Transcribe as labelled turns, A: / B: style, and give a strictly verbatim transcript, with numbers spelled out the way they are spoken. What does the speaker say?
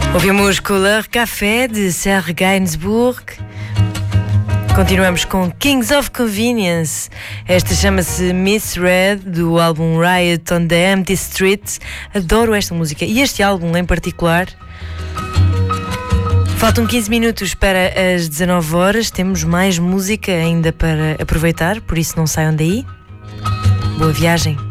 A: Ouvimos Couleur Café de Serge Gainsbourg. Continuamos com Kings of Convenience. Esta chama-se Miss Red, do álbum Riot on the Empty Street. Adoro esta música e este álbum em particular. Faltam quinze minutos para as dezanove horas. Temos mais música ainda para aproveitar, por isso não saiam daí. Boa viagem.